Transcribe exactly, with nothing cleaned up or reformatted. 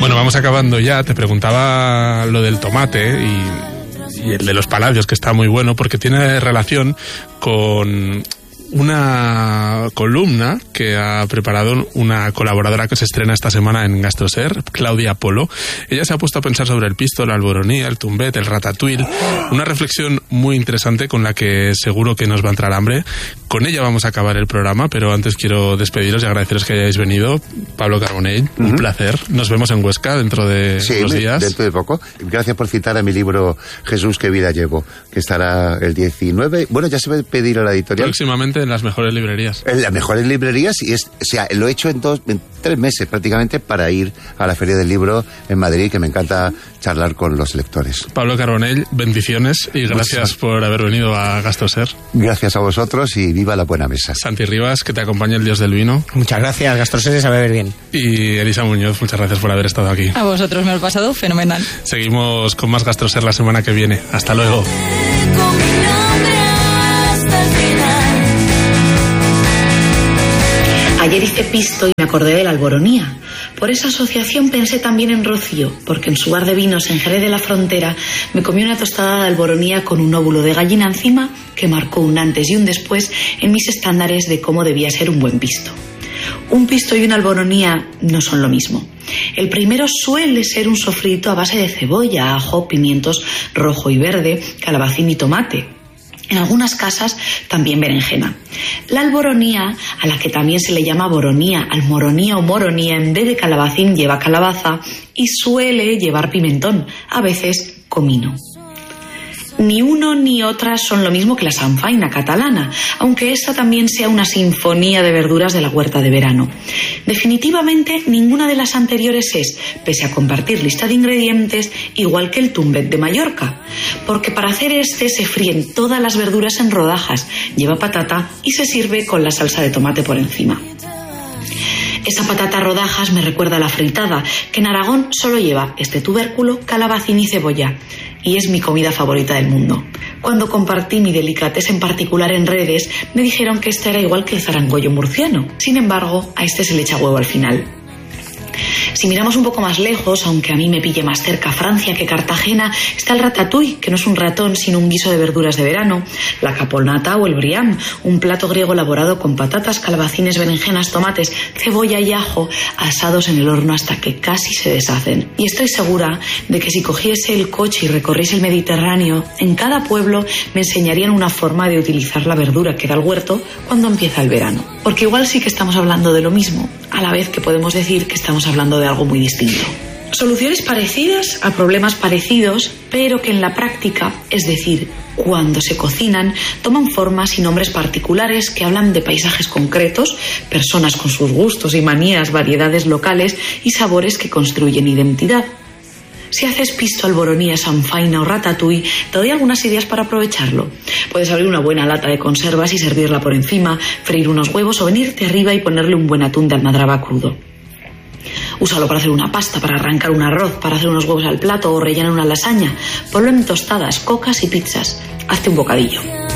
Bueno, vamos acabando ya. Te preguntaba lo del tomate y, y el de los palacios, que está muy bueno porque tiene relación con una columna que ha preparado una colaboradora que se estrena esta semana en Gastroser, Claudia Polo. Ella se ha puesto a pensar sobre el pisto, la alboronía, el tumbet, el ratatouille. Una reflexión muy interesante con la que seguro que nos va a entrar hambre. Con ella vamos a acabar el programa, pero antes quiero despediros y agradeceros que hayáis venido. Pablo Carbonell, uh-huh. un placer. Nos vemos en Huesca dentro de sí, unos días. dentro de poco. Gracias por citar a mi libro Jesús, qué vida llevo, que estará el diecinueve. Bueno, ya se va a pedir a la editorial. Próximamente en las mejores librerías. En las mejores librerías, y es, o sea, lo he hecho en dos, en tres meses prácticamente para ir a la Feria del Libro en Madrid, que me encanta charlar con los lectores. Pablo Carbonell, bendiciones y gracias Muchas. por haber venido a Gastroser. Gracias a vosotros y viva la buena mesa. Santi Rivas, que te acompaña el dios del vino. Muchas gracias, Gastroser es a beber bien. Y Elisa Muñoz, muchas gracias por haber estado aquí. A vosotros, me lo he pasado fenomenal. Seguimos con más Gastroser la semana que viene. Hasta luego. Ayer hice pisto y me acordé de la alboronía. Por esa asociación pensé también en Rocío, porque en su bar de vinos en Jerez de la Frontera me comí una tostada de alboronía con un óvulo de gallina encima que marcó un antes y un después en mis estándares de cómo debía ser un buen pisto. Un pisto y una alboronía no son lo mismo. El primero suele ser un sofrito a base de cebolla, ajo, pimientos rojo y verde, calabacín y tomate. En algunas casas también berenjena. La alboronía, a la que también se le llama boronía, almoronía o moronía, en vez de calabacín lleva calabaza y suele llevar pimentón, a veces comino. Ni uno ni otra son lo mismo que la sanfaina catalana, aunque esta también sea una sinfonía de verduras de la huerta de verano. Definitivamente ninguna de las anteriores es, pese a compartir lista de ingredientes, igual que el tumbet de Mallorca, porque para hacer este se fríen todas las verduras en rodajas, lleva patata y se sirve con la salsa de tomate por encima. Esa patata a rodajas me recuerda a la fritada, que en Aragón solo lleva este tubérculo, calabacín y cebolla, y es mi comida favorita del mundo. Cuando compartí mi delicatessen en particular en redes, me dijeron que este era igual que el zarangollo murciano. Sin embargo, a este se le echa huevo al final. Si miramos un poco más lejos, aunque a mí me pille más cerca Francia que Cartagena, está el ratatouille, que no es un ratón sino un guiso de verduras de verano, la caponata o el briam, un plato griego elaborado con patatas, calabacines, berenjenas, tomates, cebolla y ajo asados en el horno hasta que casi se deshacen. Y estoy segura de que si cogiese el coche y recorriese el Mediterráneo, en cada pueblo me enseñarían una forma de utilizar la verdura que da el huerto cuando empieza el verano. Porque igual sí que estamos hablando de lo mismo, a la vez que podemos decir que estamos hablando de algo muy distinto. Soluciones parecidas a problemas parecidos, pero que en la práctica, es decir, cuando se cocinan, toman formas y nombres particulares que hablan de paisajes concretos, personas con sus gustos y manías, variedades locales y sabores que construyen identidad. Si haces pisto, alboronía, sanfaina o ratatouille, te doy algunas ideas para aprovecharlo. Puedes abrir una buena lata de conservas y servirla por encima, freír unos huevos o venirte arriba y ponerle un buen atún de almadraba crudo. Úsalo para hacer una pasta, para arrancar un arroz, para hacer unos huevos al plato o rellenar una lasaña. Ponlo en tostadas, cocas y pizzas. Hazte un bocadillo.